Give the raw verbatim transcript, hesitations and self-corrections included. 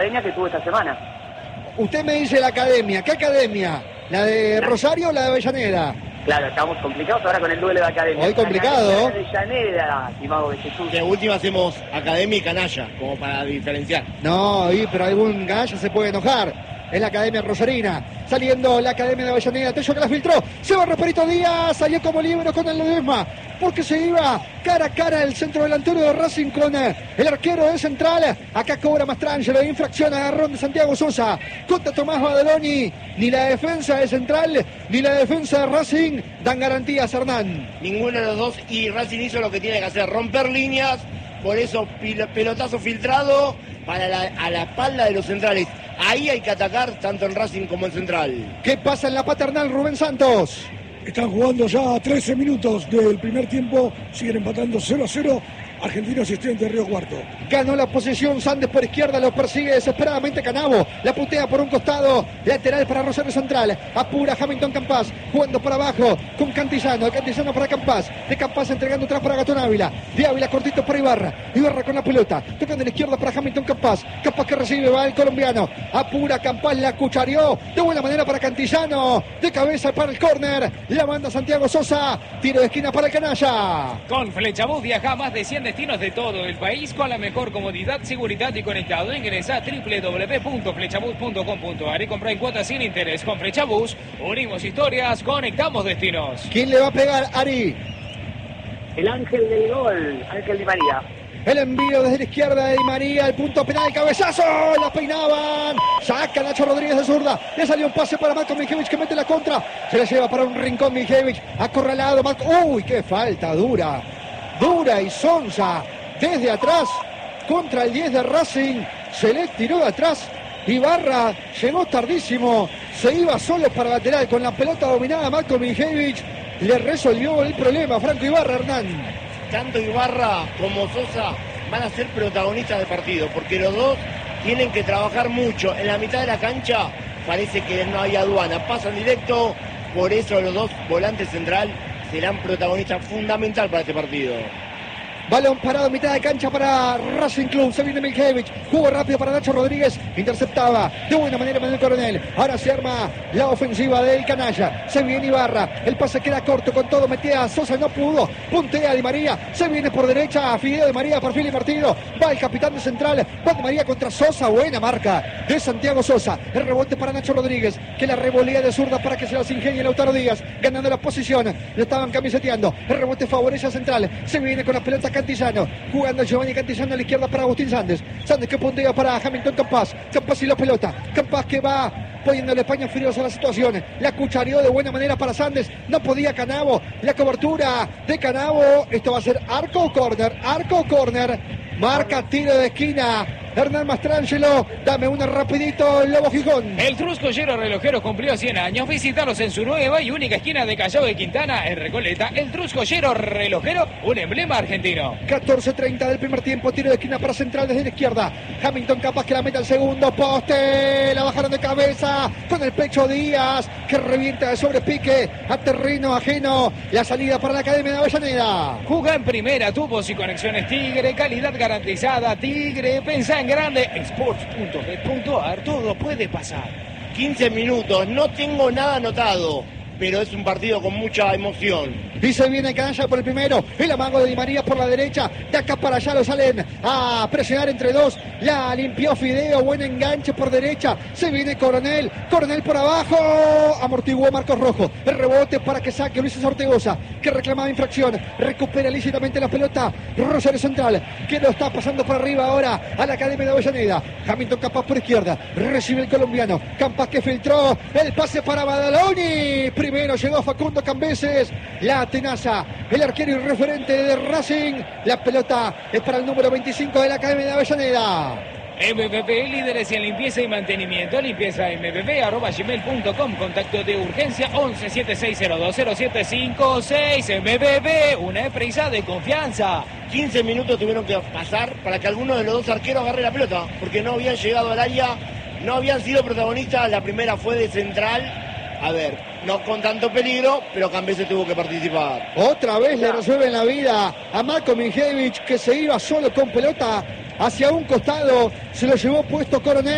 academia que tuvo esta semana. Usted me dice la academia. ¿Qué academia? ¿La de Rosario o la de Avellaneda? Claro, estamos complicados ahora con el duelo de academia. Hoy complicado. Avellaneda, estimado de Jesús. De última hacemos academia y canalla, como para diferenciar. No, y, pero algún canalla se puede enojar. Es la academia rosarina. Saliendo la academia de Avellaneda. Tello que la filtró. Se va Rasperito Díaz. Salió como libre con el Ledesma. Porque se iba cara a cara el centro delantero de Racing con eh, el arquero de Central. Acá cobra Mastrangelo. Infracción agarrón de Santiago Sosa. Contra Tomás Badaloni. Ni la defensa de Central ni la defensa de Racing dan garantías, Hernán. Ninguno de los dos. Y Racing hizo lo que tiene que hacer. Romper líneas. Por eso pelotazo filtrado para la, a la espalda de los centrales. Ahí hay que atacar tanto en Racing como en Central. ¿Qué pasa en la paternal, Rubén Santos? Están jugando ya trece minutos del primer tiempo. Siguen empatando cero a cero. Argentinos y Estudiantes de Río Cuarto. Ganó la posesión, Sandes por izquierda, lo persigue desesperadamente Canavo. La putea por un costado, lateral para Rosario Central. Apura Hamilton Campas, jugando para abajo con Cantillano. De Cantillano para Campas. De Campas entregando atrás para Gatón Ávila. De Ávila cortito para Ibarra. Ibarra con la pelota. Tocando en la izquierda para Hamilton Campas. Campas que recibe, va el colombiano. Apura Campas, la cuchareó. De buena manera para Cantillano. De cabeza para el córner. La manda Santiago Sosa. Tiro de esquina para el canalla. Con Flechabús viaja más de cien destinos de todo el país con la mejor comodidad, seguridad y conectado. Ingresa a doble u doble u doble u punto flechabús punto com punto a r y compra en cuotas sin interés. Con Flechabús unimos historias, conectamos destinos. ¿Quién le va a pegar, Ari? El ángel del gol, Ángel Di María. El envío desde la izquierda de Di María, el punto penal, cabezazo, la peinaban, saca Nacho Rodríguez de zurda, le salió un pase para Marco Miljevich que mete la contra, se la lleva para un rincón Miljevich, acorralado, Marco, uy, qué falta dura, dura y sonsa, desde atrás, contra el diez de Racing, se le tiró de atrás, Ibarra llegó tardísimo, se iba solo para lateral, con la pelota dominada Marco Miljevich, le resolvió el problema Franco Ibarra, Hernán. Tanto Ibarra como Sosa van a ser protagonistas del partido, porque los dos tienen que trabajar mucho. En la mitad de la cancha parece que no hay aduana, pasan directo, por eso los dos volantes central serán protagonistas fundamental para este partido. Balón parado, mitad de cancha para Racing Club. Se viene Miljevich. Juego rápido para Nacho Rodríguez. Interceptaba de buena manera Manuel Coronel. Ahora se arma la ofensiva del canalla. Se viene Ibarra. El pase queda corto con todo. Metía a Sosa, no pudo. Puntea Di María. Se viene por derecha a Fideo Di María. Perfil y partido. Va el capitán de Central. Va Di María contra Sosa. Buena marca de Santiago Sosa. El rebote para Nacho Rodríguez. Que la revolea de zurda para que se las ingenie Lautaro Díaz. Ganando la posición. Lo estaban camiseteando. El rebote favorece a Central. Se viene con la pelota Cantillano, jugando Giovanni Cantillano a la izquierda para Agustín Sandes. Sandes que puntea para Hamilton Campas. Campas y la pelota. Campas que va poniéndole paños fríos a la situación. La cuchareó de buena manera para Sandes. No podía Canavo. La cobertura de Canavo. Esto va a ser arco o córner. Arco o córner. Marca tiro de esquina. Hernán Mastrangelo, dame una rapidito, Lobo Gijón. El Truscollero Relojero cumplió cien años. Visítalos en su nueva y única esquina de Callao de Quintana, en Recoleta. El Truscollero Relojero, un emblema argentino. catorce treinta del primer tiempo, tiro de esquina para Central desde la izquierda. Hamilton capaz que la meta al segundo poste. La bajaron de cabeza con el pecho Díaz, que revienta de sobrepique a terreno ajeno. La salida para la Academia de Avellaneda. Juga en primera, tubos y conexiones Tigre, calidad garantizada. Tigre, pensá en grande. Sports punto bet punto a r, todo puede pasar. quince minutos, no tengo nada anotado, pero es un partido con mucha emoción. Y se viene Canalla por el primero. El amago de Di María por la derecha. De acá para allá lo salen a presionar entre dos. La limpió Fideo. Buen enganche por derecha. Se viene Coronel. Coronel por abajo. Amortiguó Marcos Rojo. El rebote para que saque Luis Ortegoza, que reclamaba infracción. Recupera lícitamente la pelota Rosario Central, que lo está pasando por arriba ahora a la Academia de Avellaneda. Hamilton Campas por izquierda. Recibe el colombiano. Campas que filtró. El pase para Badaloni. Primero llegó Facundo Cambeses. La tenaza, el arquero y referente de Racing. La pelota es para el número veinticinco de la Academia de Avellaneda. M V P, líderes en limpieza y mantenimiento. Limpieza m v p arroba gmail punto com. Contacto de urgencia once setenta y seis cero dos cero siete cinco seis. M V P, una empresa de confianza. quince minutos tuvieron que pasar para que alguno de los dos arqueros agarre la pelota, porque no habían llegado al área, no habían sido protagonistas. La primera fue de Central. A ver, no con tanto peligro, pero Cambeses tuvo que participar. Otra vez le resuelven la vida a Marco Miljevich, que se iba solo con pelota hacia un costado. Se lo llevó puesto Coronel.